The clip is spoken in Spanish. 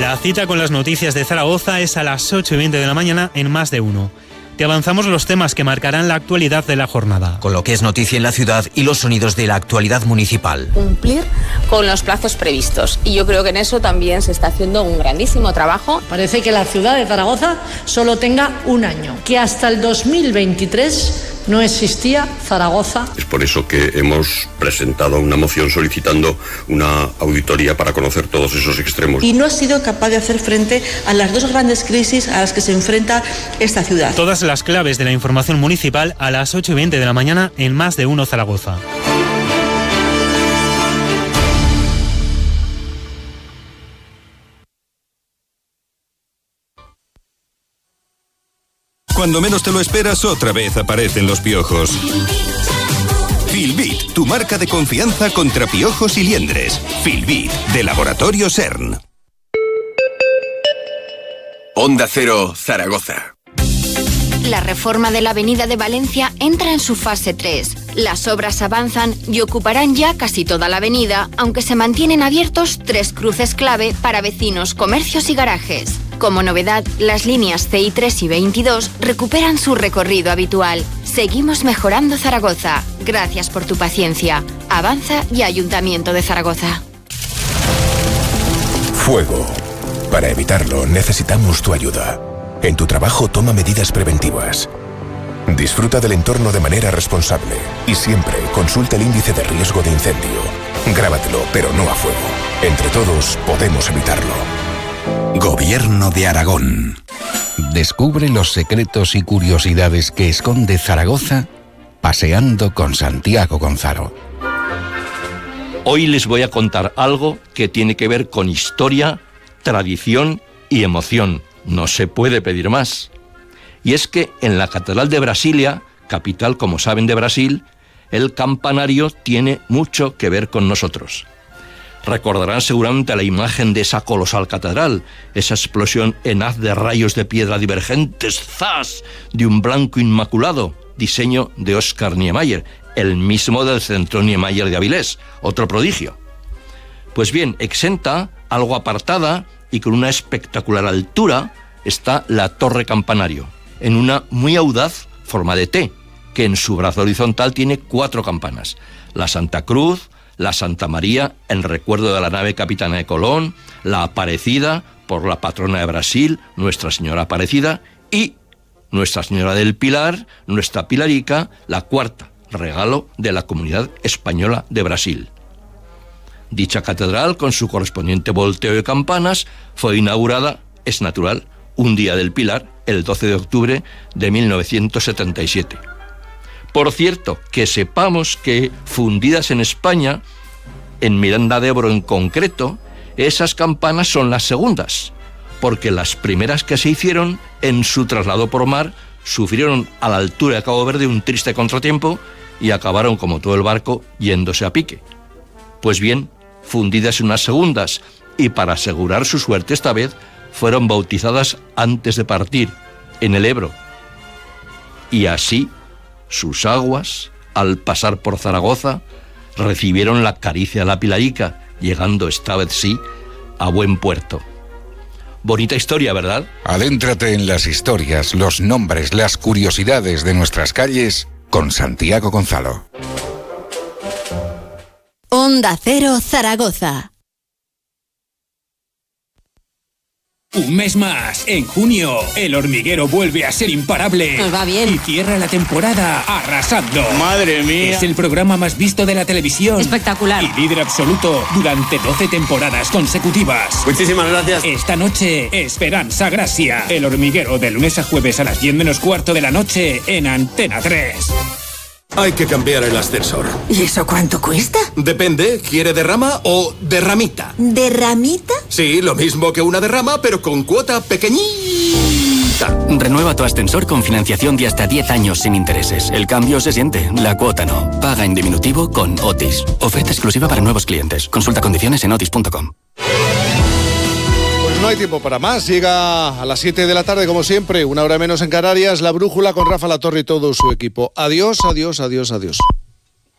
La cita con las noticias de Zaragoza es a las 8:20 de la mañana en Más de Uno. Te avanzamos los temas que marcarán la actualidad de la jornada. Con lo que es noticia en la ciudad y los sonidos de la actualidad municipal. Cumplir con los plazos previstos. Y yo creo que en eso también se está haciendo un grandísimo trabajo. Parece que la ciudad de Zaragoza solo tenga un año, que hasta el 2023 no existía Zaragoza. Es por eso que hemos presentado una moción solicitando una auditoría para conocer todos esos extremos. Y no ha sido capaz de hacer frente a las dos grandes crisis a las que se enfrenta esta ciudad. Todas las claves de la información municipal a las 8:20 de la mañana en Más de Uno Zaragoza. Cuando menos te lo esperas, otra vez aparecen los piojos. Filbit, tu marca de confianza contra piojos y liendres. Filbit, de Laboratorio CERN. Onda Cero, Zaragoza. La reforma de la Avenida de Valencia entra en su fase 3. Las obras avanzan y ocuparán ya casi toda la avenida, aunque se mantienen abiertos 3 cruces clave para vecinos, comercios y garajes. Como novedad, las líneas CI3 y 22 recuperan su recorrido habitual. Seguimos mejorando Zaragoza. Gracias por tu paciencia. Avanza y Ayuntamiento de Zaragoza. Fuego. Para evitarlo, necesitamos tu ayuda. En tu trabajo, toma medidas preventivas. Disfruta del entorno de manera responsable y siempre consulta el índice de riesgo de incendio. Grábatelo, pero no a fuego. Entre todos podemos evitarlo. Gobierno de Aragón. Descubre los secretos y curiosidades que esconde Zaragoza paseando con Santiago Gonzalo. Hoy les voy a contar algo que tiene que ver con historia, tradición y emoción. No se puede pedir más. Y es que en la Catedral de Brasilia, capital, como saben, de Brasil, el campanario tiene mucho que ver con nosotros. Recordarán seguramente la imagen de esa colosal catedral, esa explosión en haz de rayos de piedra divergentes, ¡zas!, de un blanco inmaculado, diseño de Oscar Niemeyer, el mismo del Centro Niemeyer de Avilés, otro prodigio. Pues bien, exenta, algo apartada y con una espectacular altura, está la Torre Campanario, en una muy audaz forma de T, que en su brazo horizontal tiene 4 campanas: la Santa Cruz, la Santa María, en recuerdo de la nave capitana de Colón, la Aparecida, por la patrona de Brasil, Nuestra Señora Aparecida, y Nuestra Señora del Pilar, nuestra Pilarica, la 4ª, regalo de la Comunidad Española de Brasil. Dicha catedral, con su correspondiente volteo de campanas, fue inaugurada, es natural, un día del Pilar, el 12 de octubre de 1977. Por cierto, que sepamos que, fundidas en España, en Miranda de Ebro en concreto, esas campanas son las segundas, porque las primeras que se hicieron, en su traslado por mar, sufrieron a la altura de Cabo Verde un triste contratiempo y acabaron, como todo el barco, yéndose a pique. Pues bien, fundidas en unas segundas, y para asegurar su suerte esta vez, fueron bautizadas antes de partir, en el Ebro. Y así, sus aguas, al pasar por Zaragoza, recibieron la caricia de la Pilarica, llegando esta vez sí a buen puerto. Bonita historia, ¿verdad? Adéntrate en las historias, los nombres, las curiosidades de nuestras calles con Santiago Gonzalo. Onda Cero Zaragoza. Un mes más, en junio, El Hormiguero vuelve a ser imparable. Nos va bien. Y cierra la temporada arrasando. ¡Madre mía! Es el programa más visto de la televisión. Espectacular. Y líder absoluto durante 12 temporadas consecutivas. Muchísimas gracias. Esta noche, Esperanza Gracia. El Hormiguero, de lunes a jueves a las 10 menos cuarto de la noche en Antena 3. Hay que cambiar el ascensor. ¿Y eso cuánto cuesta? Depende, ¿quiere derrama o derramita? ¿Derramita? Sí, lo mismo que una derrama, pero con cuota pequeñita. Renueva tu ascensor con financiación de hasta 10 años sin intereses. El cambio se siente, la cuota no. Paga en diminutivo con Otis. Oferta exclusiva para nuevos clientes. Consulta condiciones en otis.com. No hay tiempo para más. Llega a las 7 de la tarde, como siempre, 1 hora menos en Canarias, La Brújula con Rafa La Torre y todo su equipo. Adiós, adiós, adiós, adiós.